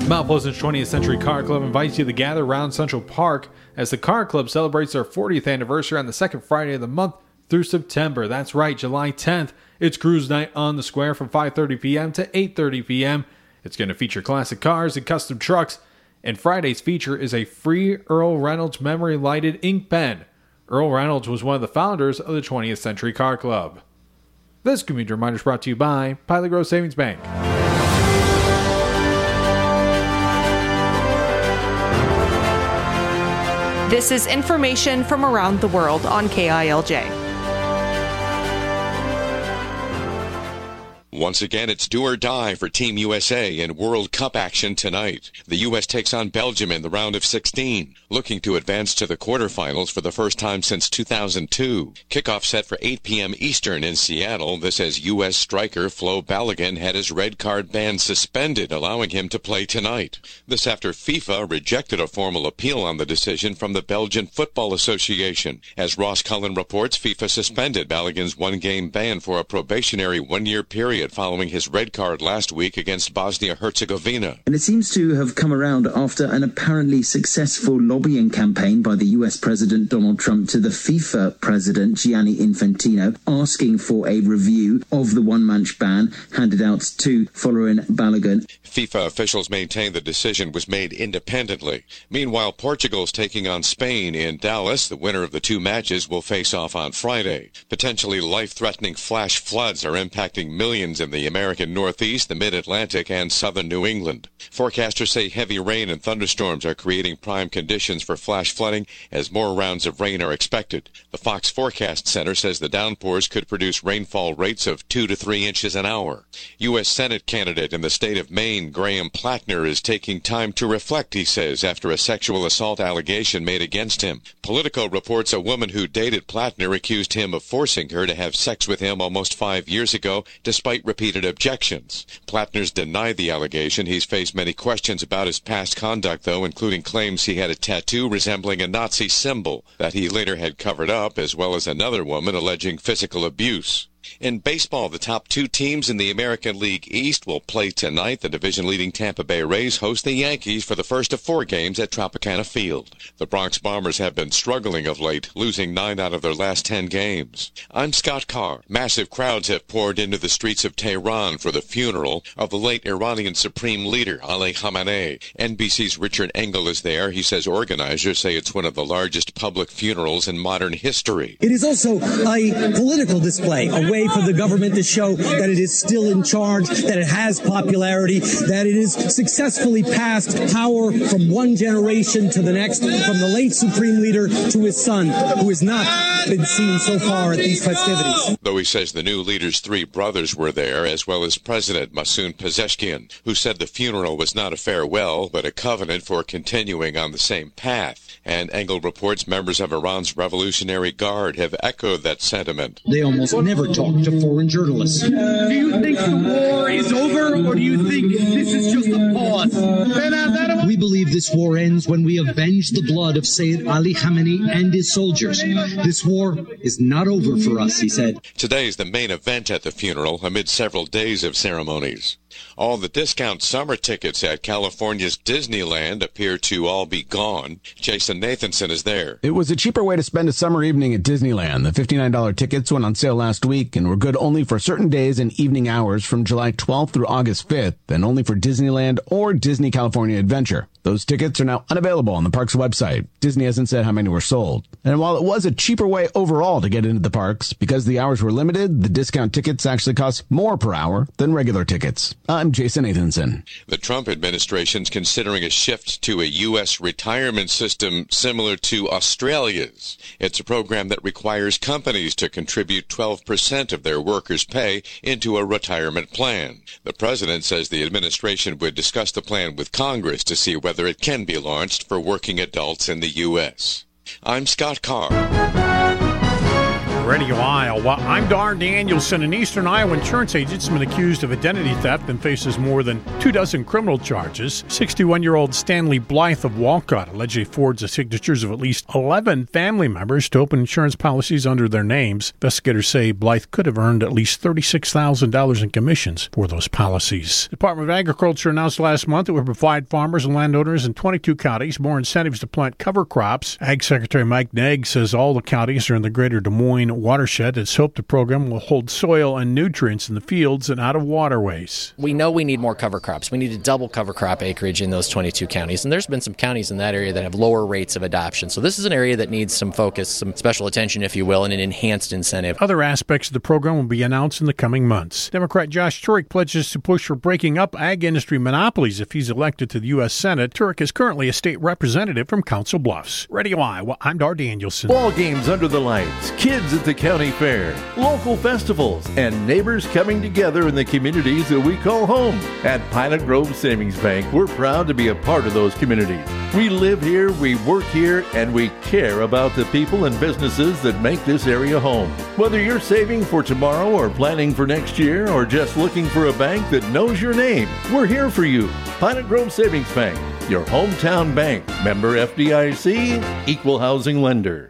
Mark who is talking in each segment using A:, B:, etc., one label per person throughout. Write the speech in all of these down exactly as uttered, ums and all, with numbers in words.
A: Mount Pleasant's twentieth Century Car Club invites you to gather around Central Park as the Car Club celebrates their fortieth anniversary on the second Friday of the month through September. That's right, July tenth. It's Cruise Night on the Square from five thirty p.m. to eight thirty p.m. It's going to feature classic cars and custom trucks, and Friday's feature is a free Earl Reynolds memory lighted ink pen. Earl Reynolds was one of the founders of the twentieth Century Car Club. This community reminder is brought to you by Pilot Grove Savings Bank.
B: This is information from around the world on K I L J.
C: Once again, it's do or die for Team U S A in World Cup action tonight. The U S takes on Belgium in the round of sixteen, looking to advance to the quarterfinals for the first time since two thousand two. Kickoff set for eight p.m. Eastern in Seattle. This as U S striker Flo Balogun had his red card ban suspended, allowing him to play tonight. This after FIFA rejected a formal appeal on the decision from the Belgian Football Association. As Ross Cullen reports, FIFA suspended Balogun's one-game ban for a probationary one-year period following his red card last week against Bosnia-Herzegovina.
D: And it seems to have come around after an apparently successful lobbying campaign by the U S President Donald Trump to the FIFA President Gianni Infantino, asking for a review of the one-match ban handed out to following Balogun.
C: FIFA officials maintain the decision was made independently. Meanwhile, Portugal's taking on Spain in Dallas. The winner of the two matches will face off on Friday. Potentially life-threatening flash floods are impacting millions in the American Northeast, the Mid-Atlantic, and southern New England. Forecasters say heavy rain and thunderstorms are creating prime conditions for flash flooding as more rounds of rain are expected. The Fox Forecast Center says the downpours could produce rainfall rates of two to three inches an hour. U S Senate candidate in the state of Maine, Graham Plattner, is taking time to reflect, he says, after a sexual assault allegation made against him. Politico reports a woman who dated Plattner accused him of forcing her to have sex with him almost five years ago, despite repeated objections. Plattner's denied the allegation. He's faced many questions about his past conduct, though, including claims he had a tattoo resembling a Nazi symbol that he later had covered up, as well as another woman alleging physical abuse. In baseball, the top two teams in the American League East will play tonight. The division-leading Tampa Bay Rays host the Yankees for the first of four games at Tropicana Field. The Bronx Bombers have been struggling of late, losing nine out of their last ten games. I'm Scott Carr. Massive crowds have poured into the streets of Tehran for the funeral of the late Iranian Supreme Leader, Ali Khamenei. N B C's Richard Engel is there. He says organizers say it's one of the largest public funerals in modern history.
E: It is also a political display, a way for the government to show that it is still in charge, that it has popularity, that it is successfully passed power from one generation to the next, from the late Supreme Leader to his son, who has not been seen so far at these festivities.
C: Though he says the new leader's three brothers were there, as well as President Masoud Pezeshkian, who said the funeral was not a farewell, but a covenant for continuing on the same path. And Engel reports members of Iran's Revolutionary Guard have echoed that sentiment.
E: They almost never talk to foreign journalists.
F: Do you think the war is over, or do you think this is just a pause?
E: We believe this war ends when we avenge the blood of Sayyid Ali Khamenei and his soldiers. This war is not over for us, he said.
C: Today is the main event at the funeral, amid several days of ceremonies. All the discount summer tickets at California's Disneyland appear to all be gone. Jason Nathanson is there.
G: It was a cheaper way to spend a summer evening at Disneyland. The fifty-nine dollars tickets went on sale last week and were good only for certain days and evening hours from July twelfth through August fifth, and only for Disneyland or Disney California Adventure. Those tickets are now unavailable on the park's website. Disney hasn't said how many were sold. And while it was a cheaper way overall to get into the parks, because the hours were limited, the discount tickets actually cost more per hour than regular tickets. I'm Jason Nathanson.
C: The Trump administration's considering a shift to a U S retirement system similar to Australia's. It's a program that requires companies to contribute twelve percent of their workers' pay into a retirement plan. The president says the administration would discuss the plan with Congress to see whether it can be launched for working adults in the U S. I'm Scott Carr.
H: Radio Iowa. I'm Dar Danielson. An Eastern Iowa insurance agent's been accused of identity theft and faces more than two dozen criminal charges. sixty-one-year-old Stanley Blythe of Walcott allegedly forged the signatures of at least eleven family members to open insurance policies under their names. Investigators say Blythe could have earned at least thirty-six thousand dollars in commissions for those policies. The Department of Agriculture announced last month it would provide farmers and landowners in twenty-two counties more incentives to plant cover crops. Ag Secretary Mike Negg says all the counties are in the greater Des Moines watershed. It's hoped the program will hold soil and nutrients in the fields and out of waterways.
I: We know we need more cover crops. We need to double cover crop acreage in those twenty-two counties, and there's been some counties in that area that have lower rates of adoption. So this is an area that needs some focus, some special attention, if you will, and an enhanced incentive.
H: Other aspects of the program will be announced in the coming months. Democrat Josh Turek pledges to push for breaking up ag industry monopolies if he's elected to the U S Senate. Turek is currently a state representative from Council Bluffs. Radio Iowa, I'm Dar Danielson.
J: Ball games under the lights, kids at the county fair, local festivals, and neighbors coming together in the communities that we call home. At Pilot Grove Savings Bank, we're proud to be a part of those communities. We live here, we work here, and we care about the people and businesses that make this area home. Whether you're saving for tomorrow or planning for next year or just looking for a bank that knows your name, we're here for you. Pilot Grove Savings Bank, your hometown bank. Member F D I C, equal housing lender.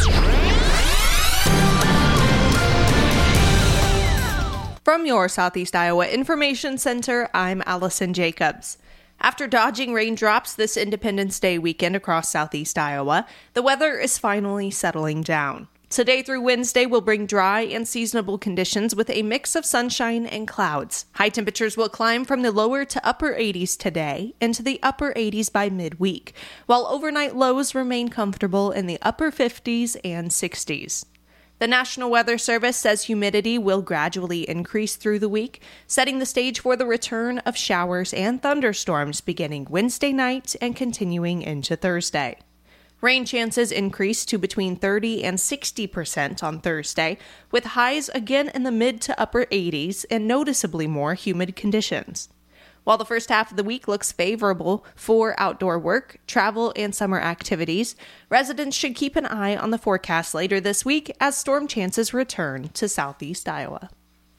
B: From your Southeast Iowa Information Center, I'm Allison Jacobs. After dodging raindrops this Independence Day weekend across Southeast Iowa, the weather is finally settling down. Today through Wednesday will bring dry and seasonable conditions with a mix of sunshine and clouds. High temperatures will climb from the lower to upper eighties today into the upper eighties by midweek, while overnight lows remain comfortable in the upper fifties and sixties. The National Weather Service says humidity will gradually increase through the week, setting the stage for the return of showers and thunderstorms beginning Wednesday night and continuing into Thursday. Rain chances increase to between thirty and sixty percent on Thursday, with highs again in the mid to upper eighties and noticeably more humid conditions. While the first half of the week looks favorable for outdoor work, travel, and summer activities, residents should keep an eye on the forecast later this week as storm chances return to Southeast Iowa.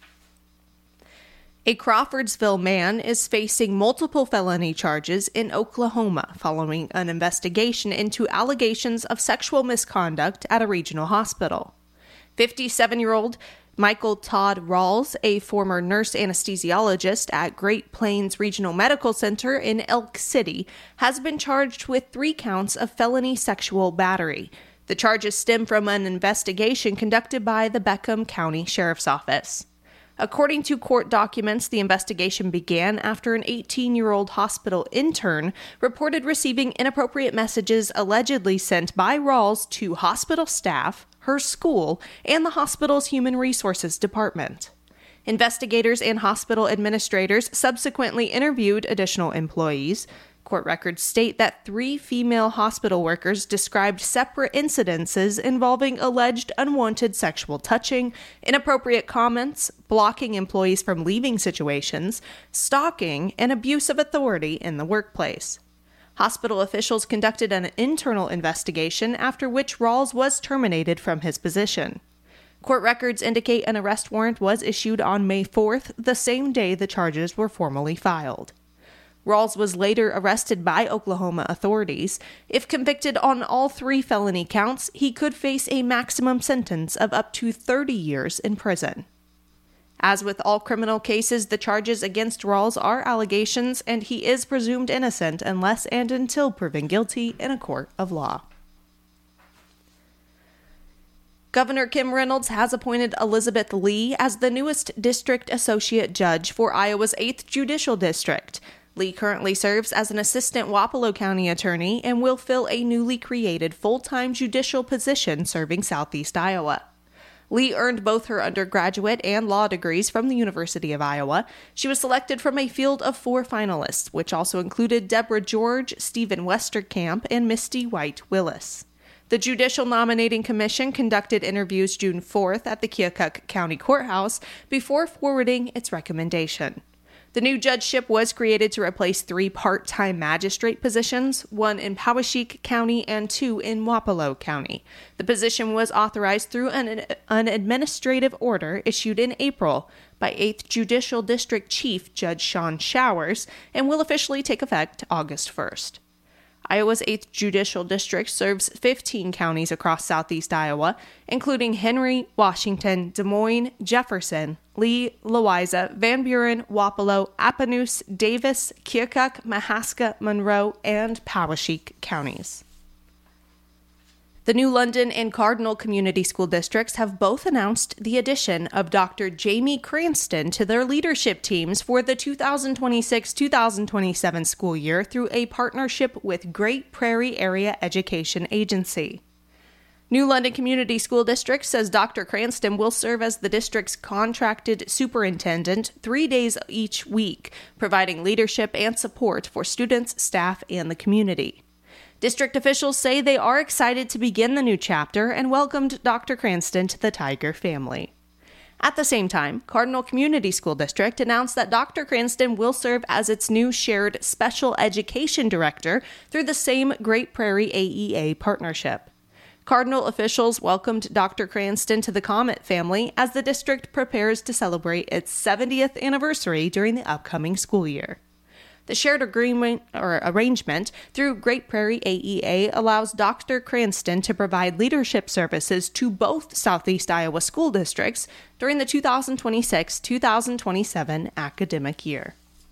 B: A Crawfordsville man is facing multiple felony charges in Oklahoma following an investigation into allegations of sexual misconduct at a regional hospital. fifty-seven-year-old Michael Todd Rawls, a former nurse anesthesiologist at Great Plains Regional Medical Center in Elk City, has been charged with three counts of felony sexual battery. The charges stem from an investigation conducted by the Beckham County Sheriff's Office. According to court documents, the investigation began after an eighteen-year-old hospital intern reported receiving inappropriate messages allegedly sent by Rawls to hospital staff, her school, and the hospital's Human Resources Department. Investigators and hospital administrators subsequently interviewed additional employees. Court records state that three female hospital workers described separate incidences involving alleged unwanted sexual touching, inappropriate comments, blocking employees from leaving situations, stalking, and abuse of authority in the workplace. Hospital officials conducted an internal investigation after which Rawls was terminated from his position. Court records indicate an arrest warrant was issued on May fourth, the same day the charges were formally filed. Rawls was later arrested by Oklahoma authorities. If convicted on all three felony counts, he could face a maximum sentence of up to thirty years in prison. As with all criminal cases, the charges against Rawls are allegations, and he is presumed innocent unless and until proven guilty in a court of law. Governor Kim Reynolds has appointed Elizabeth Lee as the newest district associate judge for Iowa's eighth Judicial District. Lee currently serves as an assistant Wapello County attorney and will fill a newly created full-time judicial position serving Southeast Iowa. Lee earned both her undergraduate and law degrees from the University of Iowa. She was selected from a field of four finalists, which also included Deborah George, Stephen Westerkamp, and Misty White Willis. The Judicial Nominating Commission conducted interviews June fourth at the Keokuk County Courthouse before forwarding its recommendation. The The new judgeship was created to replace three part-time magistrate positions, one in Poweshiek County and two in Wapello County. The position was authorized through an, an administrative order issued in April by eighth Judicial District Chief Judge Sean Showers and will officially take effect August first. Iowa's eighth Judicial District serves fifteen counties across southeast Iowa, including Henry, Washington, Des Moines, Jefferson, Lee, Louisa, Van Buren, Wapello, Appanoose, Davis, Keokuk, Mahaska, Monroe, and Poweshiek counties. The New London and Cardinal Community School Districts have both announced the addition of Doctor Jamie Cranston to their leadership teams for the two thousand twenty-six two thousand twenty-seven school year through a partnership with Great Prairie Area Education Agency. New London Community School District says Doctor Cranston will serve as the district's contracted superintendent three days each week, providing leadership and support for students, staff, and the community. District officials say they are excited to begin the new chapter and welcomed Doctor Cranston to the Tiger family. At the same time, Cardinal Community School District announced that Doctor Cranston will serve as its new shared special education director through the same Great Prairie A E A partnership. Cardinal officials welcomed Doctor Cranston to the Comet family as the district prepares to celebrate its seventieth anniversary during the upcoming school year. The shared agreement or arrangement through Great Prairie A E A allows Doctor Cranston to provide leadership services to both Southeast Iowa school districts during the two thousand twenty-six two thousand twenty-seven academic year.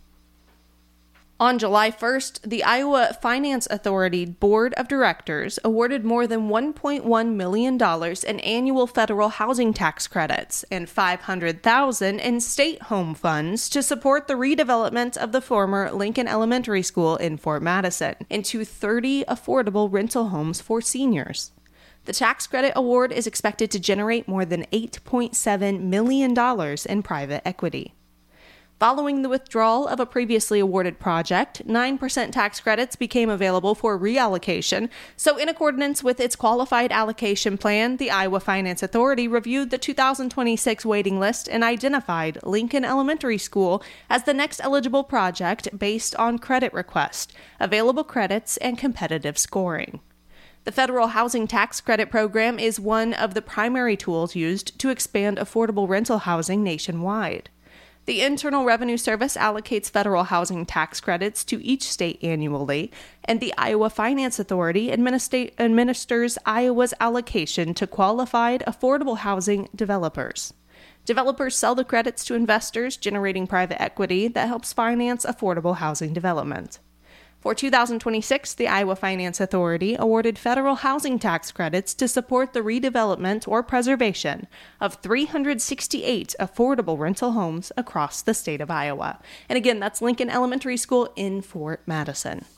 B: On July first, the Iowa Finance Authority Board of Directors awarded more than one point one million dollars in annual federal housing tax credits and five hundred thousand dollars in state home funds to support the redevelopment of the former Lincoln Elementary School in Fort Madison into thirty affordable rental homes for seniors. The tax credit award is expected to generate more than eight point seven million dollars in private equity. Following the withdrawal of a previously awarded project, nine percent tax credits became available for reallocation, so in accordance with its qualified allocation plan, the Iowa Finance Authority reviewed the two thousand twenty-six waiting list and identified Lincoln Elementary School as the next eligible project based on credit request, available credits, and competitive scoring. The Federal Housing Tax Credit Program is one of the primary tools used to expand affordable rental housing nationwide. The Internal Revenue Service allocates federal housing tax credits to each state annually, and the Iowa Finance Authority administra- administers Iowa's allocation to qualified affordable housing developers. Developers sell the credits to investors, generating private equity that helps finance affordable housing development. For two thousand twenty-six, the Iowa Finance Authority awarded federal housing tax credits to support the redevelopment or preservation of three hundred sixty-eight affordable rental homes across the state of Iowa. And again, that's Lincoln Elementary School in Fort Madison.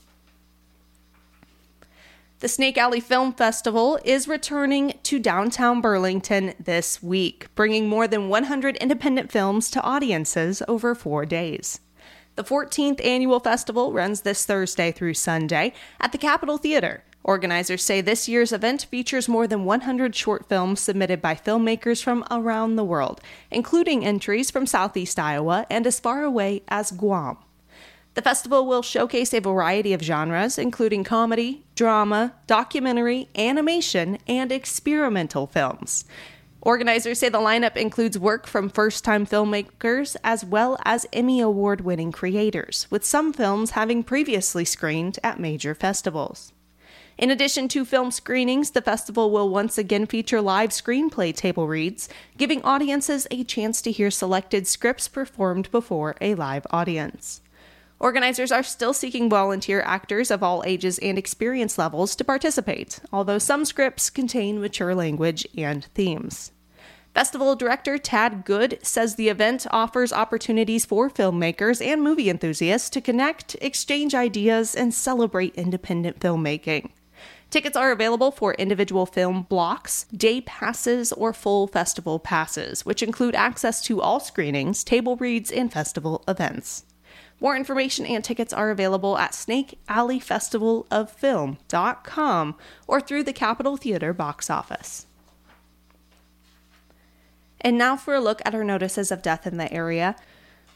B: The Snake Alley Film Festival is returning to downtown Burlington this week, bringing more than one hundred independent films to audiences over four days. The fourteenth annual festival runs this Thursday through Sunday at the Capitol Theater. Organizers say this year's event features more than one hundred short films submitted by filmmakers from around the world, including entries from Southeast Iowa and as far away as Guam. The festival will showcase a variety of genres, including comedy, drama, documentary, animation, and experimental films. Organizers say the lineup includes work from first-time filmmakers as well as Emmy Award-winning creators, with some films having previously screened at major festivals. In addition to film screenings, the festival will once again feature live screenplay table reads, giving audiences a chance to hear selected scripts performed before a live audience. Organizers are still seeking volunteer actors of all ages and experience levels to participate, although some scripts contain mature language and themes. Festival director Tad Good says the event offers opportunities for filmmakers and movie enthusiasts to connect, exchange ideas, and celebrate independent filmmaking. Tickets are available for individual film blocks, day passes, or full festival passes, which include access to all screenings, table reads, and festival events. More information and tickets are available at snake alley festival of film dot com or through the Capitol Theater box office. And now for a look at our notices of death in the area.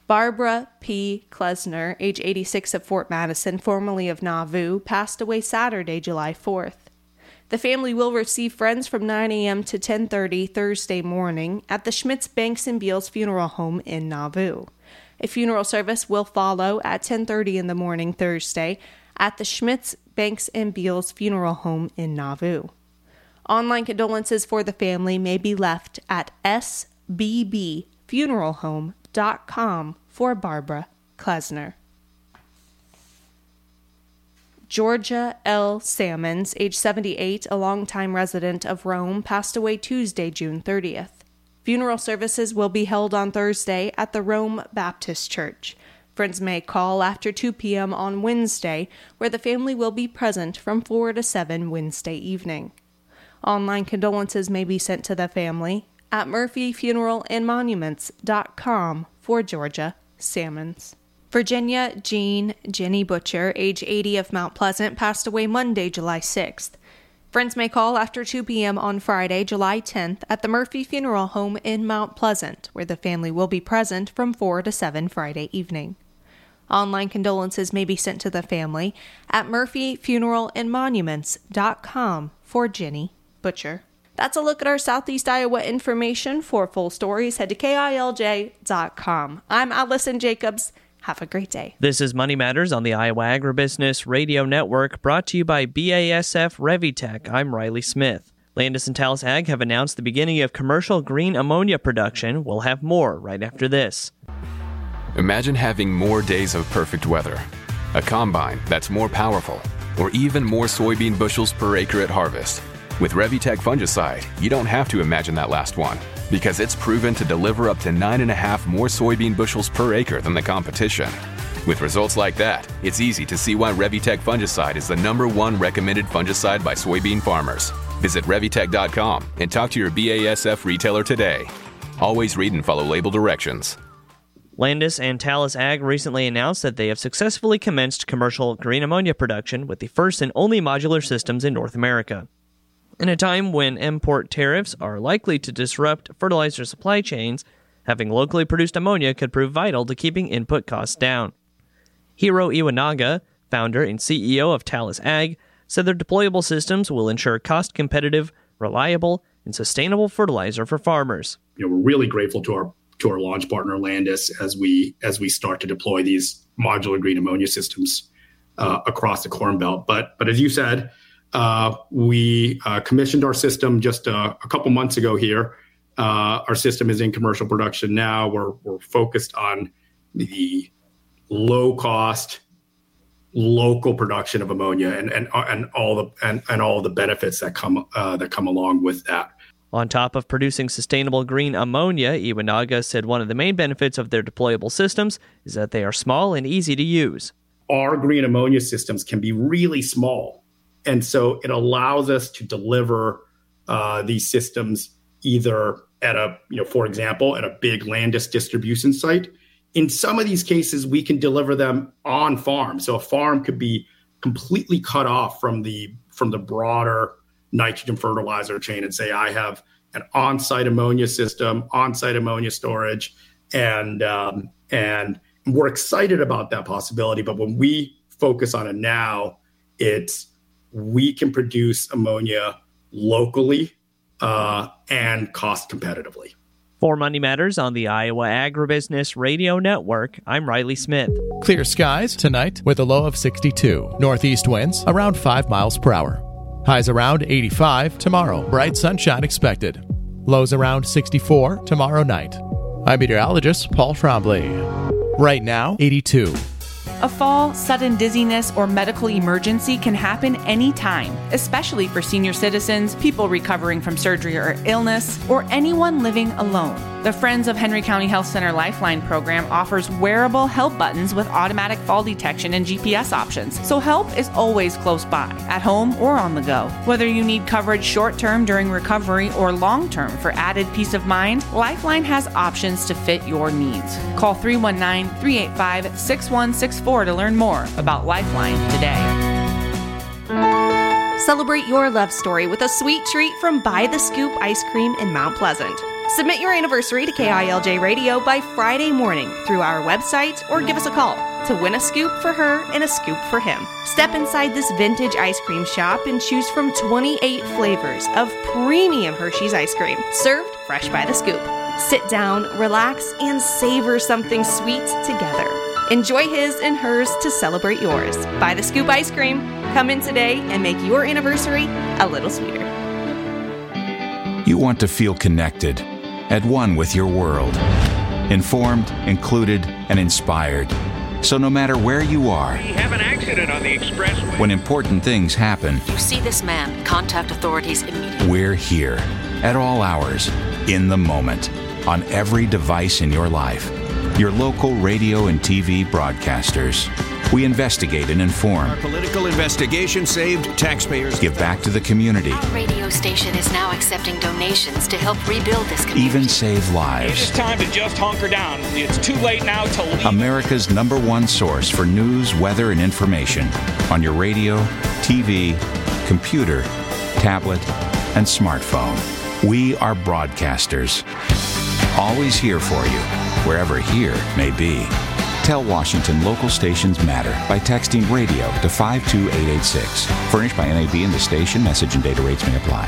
B: Barbara P. Klesner, age eighty-six, of Fort Madison, formerly of Nauvoo, passed away Saturday, July fourth. The family will receive friends from nine a.m. to ten thirty Thursday morning at the Schmitz, Banks and Beals Funeral Home in Nauvoo. A funeral service will follow at ten thirty in the morning Thursday at the Schmitz, Banks and Beals Funeral Home in Nauvoo. Online condolences for the family may be left at s b b funeral home dot com for Barbara Klesner. Georgia L. Salmons, age seventy-eight, a longtime resident of Rome, passed away Tuesday, June thirtieth. Funeral services will be held on Thursday at the Rome Baptist Church. Friends may call after two p.m. on Wednesday, where the family will be present from four to seven Wednesday evening. Online condolences may be sent to the family at murphy funeral and monuments dot com for Georgia Salmons. Virginia Jean Jenny Butcher, age eighty, of Mount Pleasant, passed away Monday, July sixth. Friends may call after two p.m. on Friday, July tenth, at the Murphy Funeral Home in Mount Pleasant, where the family will be present from four to seven Friday evening. Online condolences may be sent to the family at murphy funeral and monuments dot com for Jenny Butcher. That's a look at our Southeast Iowa information. For full stories, head to K I L J dot com. I'm Allison Jacobs. Have a great day.
K: This is Money Matters on the Iowa Agribusiness Radio Network, brought to you by B A S F Revitec. I'm Riley Smith. Landis and Talus Ag have announced the beginning of commercial green ammonia production. We'll have more right after this.
L: Imagine having more days of perfect weather, a combine that's more powerful, or even more soybean bushels per acre at harvest. With Revitec fungicide, you don't have to imagine that last one, because it's proven to deliver up to nine and a half more soybean bushels per acre than the competition. With results like that, it's easy to see why Revitec fungicide is the number one recommended fungicide by soybean farmers. Visit revitec dot com and talk to your B A S F retailer today. Always read and follow label directions.
K: Landis and Talus Ag recently announced that they have successfully commenced commercial green ammonia production with the first and only modular systems in North America. In a time when import tariffs are likely to disrupt fertilizer supply chains, having locally produced ammonia could prove vital to keeping input costs down. Hiro Iwanaga, founder and C E O of Talus Ag, said their deployable systems will ensure cost-competitive, reliable, and sustainable fertilizer for farmers.
M: You know, we're really grateful to our to our launch partner Landis as we as we start to deploy these modular green ammonia systems uh, across the Corn Belt. But but as you said, uh, we uh, commissioned our system just uh, a couple months ago here. Uh, our system is in commercial production now. We're we're focused on the low cost, local production of ammonia and and and all the and, and all the benefits that come uh, that come along with that.
K: On top of producing sustainable green ammonia, Iwanaga said one of the main benefits of their deployable systems is that they are small and easy to use.
M: Our green ammonia systems can be really small, and so it allows us to deliver uh, these systems either at a, you know, for example, at a big Landis distribution site. In some of these cases, we can deliver them on farm. So a farm could be completely cut off from the from the broader nitrogen fertilizer chain and say, I have an on-site ammonia system, on-site ammonia storage, and um, and we're excited about that possibility. But when we focus on it now, it's we can produce ammonia locally uh, and cost competitively.
K: For Money Matters on the Iowa Agribusiness Radio Network, I'm Riley Smith.
N: Clear skies tonight with a low of sixty-two. Northeast winds around five miles per hour. Highs around eighty-five tomorrow. Bright sunshine expected. Lows around sixty-four tomorrow night. I'm meteorologist Paul Trombley. Right now, eighty-two.
O: A fall, sudden dizziness, or medical emergency can happen anytime, especially for senior citizens, people recovering from surgery or illness, or anyone living alone. The Friends of Henry County Health Center Lifeline program offers wearable help buttons with automatic fall detection and G P S options, so help is always close by, at home or on the go. Whether you need coverage short-term during recovery or long-term for added peace of mind, Lifeline has options to fit your needs. Call three one nine, three eight five, six one six four to learn more about Lifeline today.
B: Celebrate your love story with a sweet treat from By the Scoop Ice Cream in Mount Pleasant. Submit your anniversary to K I L J Radio by Friday morning through our website or give us a call to win a scoop for her and a scoop for him. Step inside this vintage ice cream shop and choose from twenty-eight flavors of premium Hershey's ice cream, served fresh by the scoop. Sit down, relax, and savor something sweet together. Enjoy his and hers to celebrate yours. Buy the Scoop ice cream. Come in today and make your anniversary a little sweeter.
P: You want to feel connected, at one with your world, informed, included, and inspired. So no matter where you are,
Q: we have an accident on the expressway.
P: When important things happen,
R: you see this man, contact authorities immediately.
P: We're here, at all hours, in the moment, on every device in your life. Your local radio and T V broadcasters. We investigate and inform.
Q: Our political investigation saved taxpayers.
P: Give back to the community.
R: Our radio station is now accepting donations to help rebuild this community.
P: Even save lives.
Q: It is time to just hunker down. It's too late now to leave.
P: America's number one source for news, weather, and information on your radio, T V, computer, tablet, and smartphone. We are broadcasters. Always here for you, wherever here may be. Tell Washington local stations matter by texting radio to five two eight eight six. Furnished by N A B and the station. Message and data rates may apply.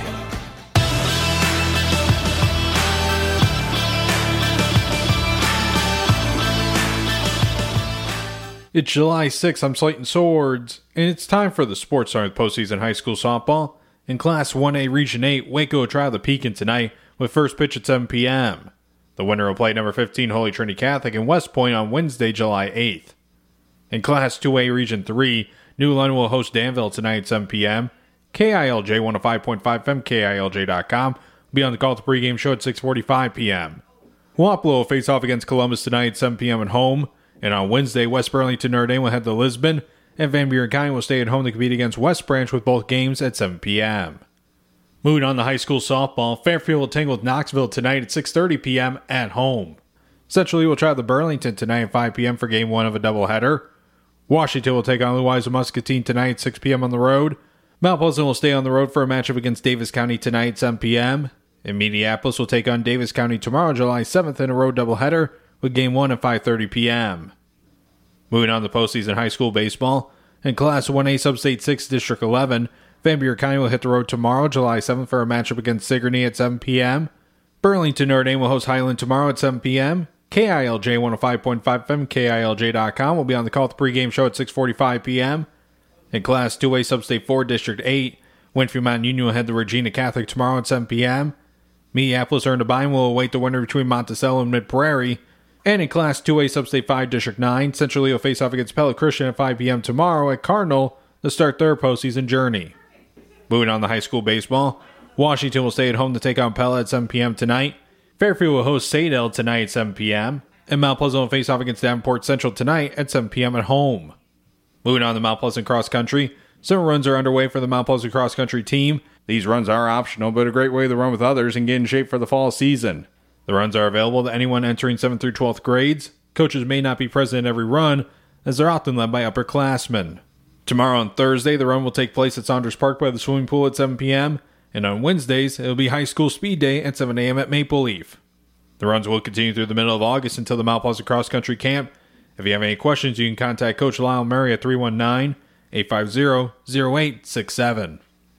A: It's July sixth. I'm Slayton Swords, and it's time for the Sports Center with postseason high school softball. In Class one A Region eight, Waco will try the Pekin tonight with first pitch at seven p.m. The winner will play number fifteen Holy Trinity Catholic in West Point on Wednesday, July eighth. In Class two A Region three, New London will host Danville tonight at seven p.m. K I L J one oh five point five F M, K I L J dot com will be on the call to pregame show at six forty-five p.m. Wapello will face off against Columbus tonight at seven p.m. at home. And on Wednesday, West Burlington Notre Dame will head to Lisbon, and Van Buren County will stay at home to compete against West Branch with both games at seven p.m. Moving on to high school softball, Fairfield will tangle with Knoxville tonight at six thirty p.m. at home. Central Lee will travel to Burlington tonight at five p.m. for game one of a doubleheader. Washington will take on Louisa Muscatine tonight at six p.m. on the road. Mount Pleasant will stay on the road for a matchup against Davis County tonight at seven p.m. And Minneapolis will take on Davis County tomorrow, July seventh, in a road doubleheader with game one at five thirty p.m. Moving on to postseason high school baseball. In Class one A Substate six, District eleven, Van Buren County will hit the road tomorrow, July seventh, for a matchup against Sigourney at seven p.m. Burlington Notre Dame will host Highland tomorrow at seven p.m. K I L J one oh five point five F M, K I L J dot com will be on the call at the pregame show at six forty-five p.m. In Class two A Substate four, District eight, Winfield Mountain Union will head to Regina Catholic tomorrow at seven p.m. Minneapolis Ernebine will await the winner between Monticello and Mid-Prairie. And in Class two A Substate five, District nine, Central Lee will face off against Pella Christian at five p.m. tomorrow at Cardinal to start their postseason journey. Moving on to high school baseball, Washington will stay at home to take on Pella at seven p.m. tonight. Fairfield will host Sadell tonight at seven p.m. And Mount Pleasant will face off against Davenport Central tonight at seven p.m. at home. Moving on to Mount Pleasant Cross Country, summer runs are underway for the Mount Pleasant Cross Country team. These runs are optional, but a great way to run with others and get in shape for the fall season. The runs are available to anyone entering seventh through twelfth grades. Coaches may not be present at every run, as they're often led by upperclassmen. Tomorrow on Thursday, the run will take place at Saunders Park by the swimming pool at seven p.m., and on Wednesdays, it will be High School Speed Day at seven a.m. at Maple Leaf. The runs will continue through the middle of August until the Mount Pleasant Cross Country Camp. If you have any questions, you can contact Coach Lyle Murray at three one nine, eight five zero, zero eight six seven.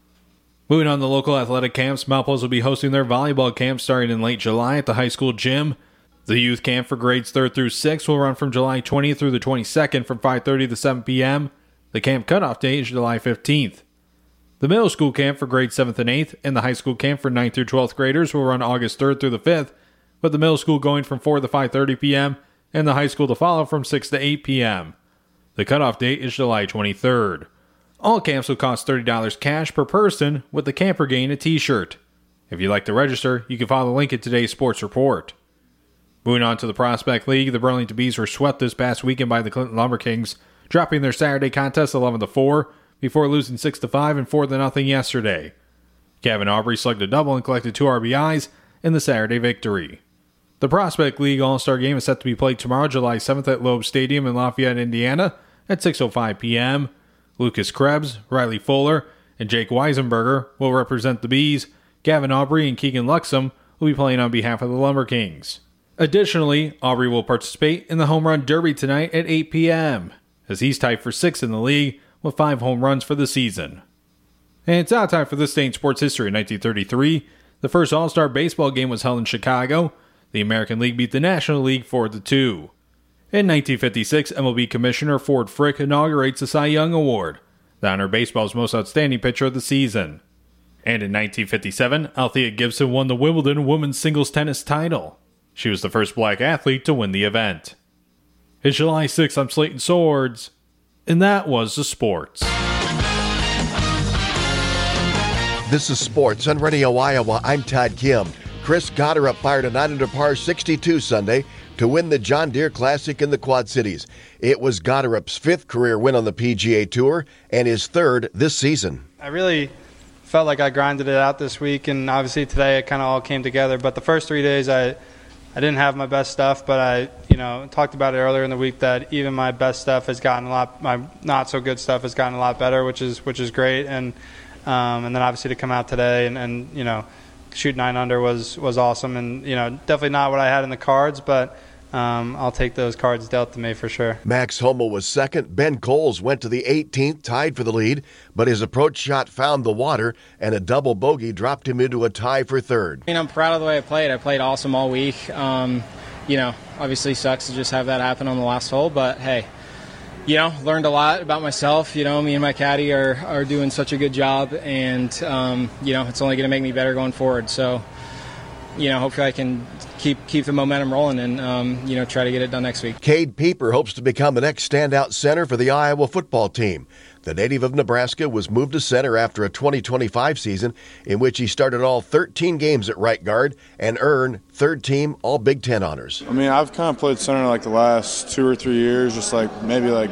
A: Moving on to local athletic camps, Mount Pleasant will be hosting their volleyball camp starting in late July at the high school gym. The youth camp for grades third through sixth will run from July twentieth through the twenty-second from five thirty to seven p.m. The camp cutoff date is July fifteenth. The middle school camp for grades seventh and eighth and the high school camp for ninth through twelfth graders will run August third through the fifth, with the middle school going from four to five thirty p.m. and the high school to follow from six to eight p.m. The cutoff date is July twenty-third. All camps will cost thirty dollars cash per person, with the camper getting a t-shirt. If you'd like to register, you can follow the link in today's sports report. Moving on to the Prospect League, the Burlington Bees were swept this past weekend by the Clinton Lumber Kings, dropping their Saturday contest eleven to four before losing six to five and four to nothing yesterday. Kevin Aubrey slugged a double and collected two R B Is in the Saturday victory. The Prospect League All-Star Game is set to be played tomorrow, July seventh at Loeb Stadium in Lafayette, Indiana at six oh five p.m. Lucas Krebs, Riley Fuller, and Jake Weisenberger will represent the Bees. Gavin Aubrey and Keegan Luxem will be playing on behalf of the Lumber Kings. Additionally, Aubrey will participate in the Home Run Derby tonight at eight p.m., as he's tied for sixth in the league with five home runs for the season. And it's now time for this day in sports history. In nineteen thirty-three, the first All-Star baseball game was held in Chicago. The American League beat the National League four to two. In nineteen fifty-six, M L B Commissioner Ford Frick inaugurates the Cy Young Award, the honor baseball's most outstanding pitcher of the season. And in nineteen fifty-seven, Althea Gibson won the Wimbledon women's singles tennis title. She was the first black athlete to win the event. It's July sixth, I'm Slayton Swords, and that was the sports.
S: This is Sports on Radio Iowa. I'm Todd Kim. Chris Gotterup fired a nine under par sixty-two Sunday to win the John Deere Classic in the Quad Cities. It was Gotterup's fifth career win on the P G A Tour and his third this season.
T: I really felt like I grinded it out this week, and obviously today it kind of all came together. But the first three days I I didn't have my best stuff, but I you know talked about it earlier in the week that even my best stuff has gotten a lot, my not so good stuff has gotten a lot better, which is which is great. And um, and then obviously to come out today and, and you know shoot nine under was was awesome, and you know definitely not what I had in the cards, but Um, I'll take those cards dealt to me for sure.
S: Max Homa was second. Ben Coles went to the eighteenth, tied for the lead, but his approach shot found the water, and a double bogey dropped him into a tie for third.
U: I mean, I'm proud of the way I played. I played awesome all week. Um, you know, obviously sucks to just have that happen on the last hole, but hey, you know, learned a lot about myself. You know, me and my caddy are, are doing such a good job, and, um, you know, it's only going to make me better going forward. So, you know, hopefully I can keep keep the momentum rolling and, um, you know, try to get it done next week.
S: Cade Pieper hopes to become the next standout center for the Iowa football team. The native of Nebraska was moved to center after a twenty twenty-five season in which he started all thirteen games at right guard and earned third-team All-Big Ten honors.
V: I mean, I've kind of played center like the last two or three years, just like maybe like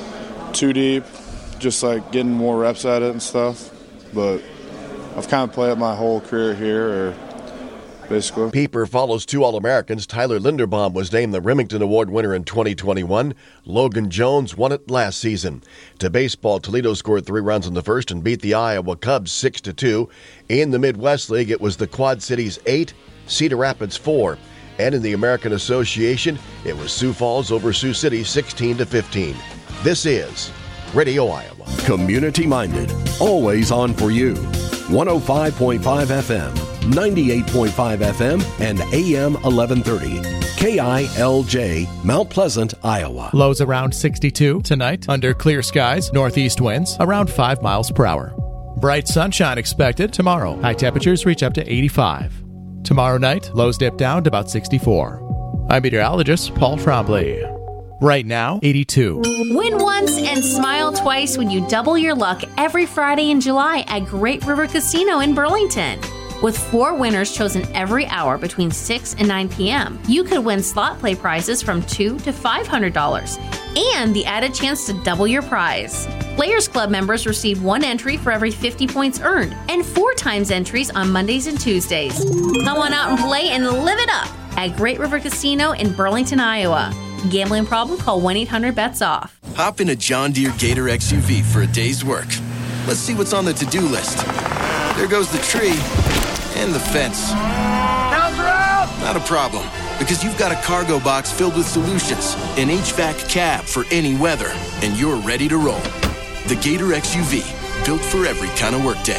V: two deep, just like getting more reps at it and stuff. But I've kind of played my whole career here, or basically.
S: Pieper follows two All-Americans. Tyler Linderbaum was named the Remington Award winner in twenty twenty-one. Logan Jones won it last season. To baseball, Toledo scored three runs in the first and beat the Iowa Cubs six to two. In the Midwest League, it was the Quad Cities eight, Cedar Rapids four. And in the American Association, it was Sioux Falls over Sioux City sixteen to fifteen. This is Radio Iowa.
W: Community-minded, always on for you. one oh five point five F M, ninety-eight point five F M, and A M eleven thirty. K I L J, Mount Pleasant, Iowa.
N: Lows around sixty-two tonight, under clear skies, northeast winds around five miles per hour. Bright sunshine expected tomorrow. High temperatures reach up to eighty-five. Tomorrow night, lows dip down to about sixty-four. I'm meteorologist Paul Trombley. Right now, eighty-two.
X: Win once and smile twice when you double your luck every Friday in July at Great River Casino in Burlington. With four winners chosen every hour between six and nine p.m., you could win slot play prizes from two hundred to five hundred dollars and the added chance to double your prize. Players Club members receive one entry for every fifty points earned and four times entries on Mondays and Tuesdays. Come on out and play and live it up at Great River Casino in Burlington, Iowa. Gambling problem? Call one eight hundred bets off.
Y: Hop in a John Deere Gator X U V for a day's work. Let's see what's on the to-do list. There goes the tree and the fence.
F: Counts are out!
Y: Not a problem, because you've got a cargo box filled with solutions, an H V A C cab for any weather, and you're ready to roll. The Gator X U V, built for every kind of workday.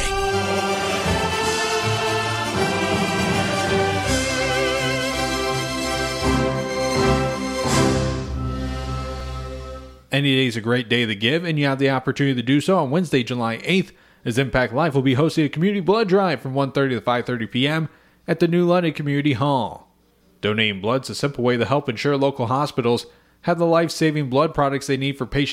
A: Any day is a great day to give, and you have the opportunity to do so on Wednesday, July eighth, as Impact Life will be hosting a community blood drive from one thirty to five thirty p.m. at the New London Community Hall. Donating blood is a simple way to help ensure local hospitals have the life-saving blood products they need for patients